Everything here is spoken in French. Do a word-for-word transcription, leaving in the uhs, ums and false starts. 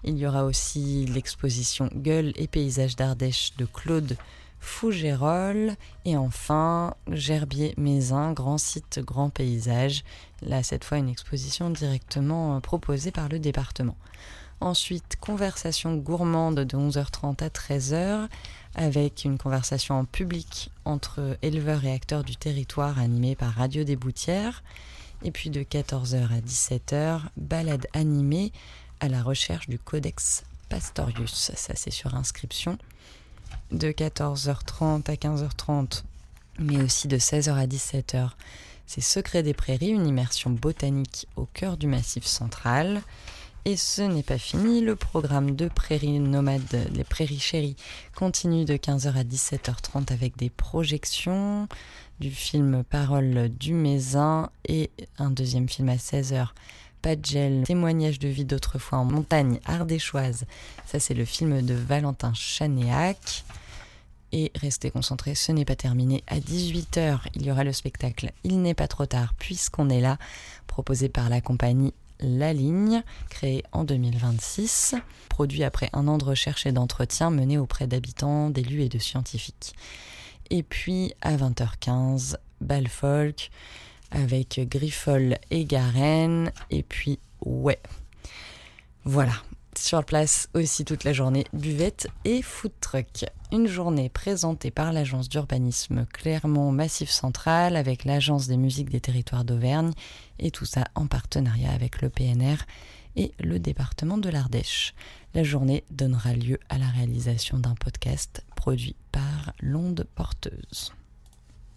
Il y aura aussi l'exposition Gueules et paysages d'Ardèche de Claude Fougerolles. Et enfin, Gerbier-Mézin, grand site, grand paysage. Là, cette fois, une exposition directement proposée par le département. Ensuite, conversation gourmande de onze heures trente à treize heures, avec une conversation en public entre éleveurs et acteurs du territoire animée par Radio des Boutières. Et puis de quatorze heures à dix-sept heures, balade animée à la recherche du Codex Pastorius. Ça, c'est sur inscription. De quatorze heures trente à quinze heures trente, mais aussi de seize heures à dix-sept heures, c'est Secret des Prairies, une immersion botanique au cœur du Massif central. Et ce n'est pas fini, le programme de Prairies Nomades, les Prairies Chéries, continue de quinze heures à dix-sept heures trente avec des projections du film Paroles du Mézin et un deuxième film à seize heures, Pas de gel, témoignage de vie d'autrefois en montagne ardéchoise. Ça, c'est le film de Valentin Chanéac. Et restez concentrés, ce n'est pas terminé. À dix-huit heures, il y aura le spectacle Il n'est pas trop tard puisqu'on est là, proposé par la compagnie La Ligne, créé en deux mille vingt-six, produit après un an de recherche et d'entretien mené auprès d'habitants, d'élus et de scientifiques. Et puis à vingt heures quinze, bal folk avec Griffol et Garenne, et puis ouais, voilà. Sur place aussi toute la journée, buvette et food truck. Une journée présentée par l'agence d'urbanisme Clermont Massif Central avec l'agence des musiques des territoires d'Auvergne et tout ça en partenariat avec le P N R et le département de l'Ardèche. La journée donnera lieu à la réalisation d'un podcast produit par l'Onde Porteuse.